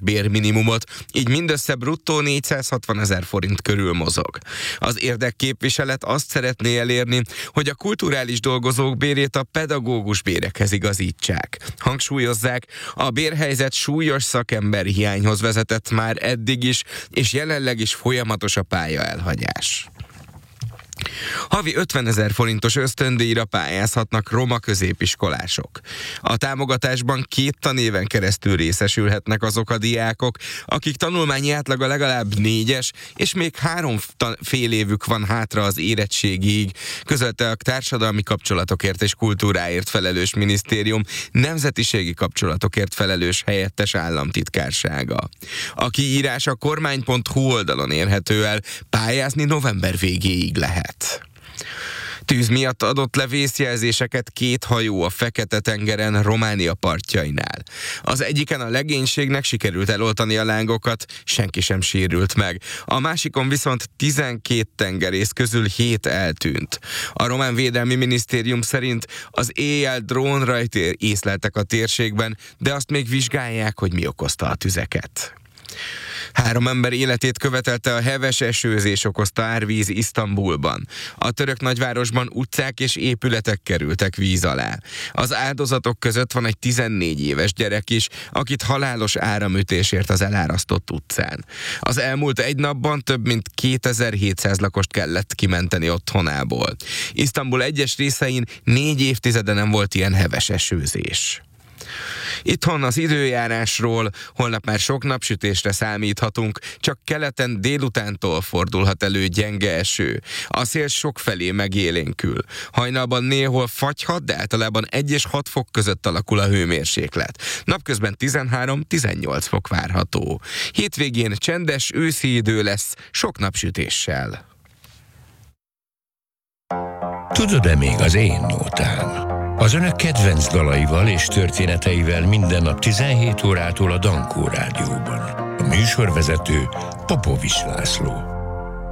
bérminimumot, így mindössze bruttó 460 000 forint körül mozog. Az érdekképviselet azt szeretné elérni, hogy a kulturális dolgozók bérét a pedagógus bérekhez igazítsák. Hangsúlyozzák, a bérhelyzet súlyos szakemberhiányhoz vezetett már eddig is, és jelenleg is folyamatos a pályaelhagyás. Havi 50 000 forintos ösztöndíjra pályázhatnak roma középiskolások. A támogatásban 2 tanéven keresztül részesülhetnek azok a diákok, akik tanulmányi átlaga legalább 4-es, és még 3 fél évük van hátra az érettségig, közölte a társadalmi kapcsolatokért és kultúráért felelős minisztérium nemzetiségi kapcsolatokért felelős helyettes államtitkársága. A kiírás a kormány.hu oldalon érhető el, pályázni november végéig lehet. Tűz miatt adott le vészjelzéseket 2 hajó a Fekete-tengeren, Románia partjainál. Az egyiken a legénységnek sikerült eloltani a lángokat, senki sem sérült meg. A másikon viszont 12 tengerész közül 7 eltűnt. A román védelmi minisztérium szerint az éjjel drónrajt észleltek a térségben, de azt még vizsgálják, hogy mi okozta a tüzeket. 3 ember életét követelte a heves esőzés okozta árvíz Isztambulban. A török nagyvárosban utcák és épületek kerültek víz alá. Az áldozatok között van egy 14 éves gyerek is, akit halálos áramütésért az elárasztott utcán. Az elmúlt egy napban több mint 2700 lakost kellett kimenteni otthonából. Isztambul egyes részein 4 évtizede nem volt ilyen heves esőzés. Itthon az időjárásról, holnap már sok napsütésre számíthatunk, csak keleten délutántól fordulhat elő gyenge eső. A szél sokfelé megélénkül. Hajnalban néhol fagyhat, de általában 1 és 6 fok között alakul a hőmérséklet. Napközben 13-18 fok várható. Hétvégén csendes őszi idő lesz, sok napsütéssel. Tudod-e még az én nótám? Az önök kedvenc dalaival és történeteivel minden nap 17 órától a Dankó Rádióban. A műsorvezető Popovics László.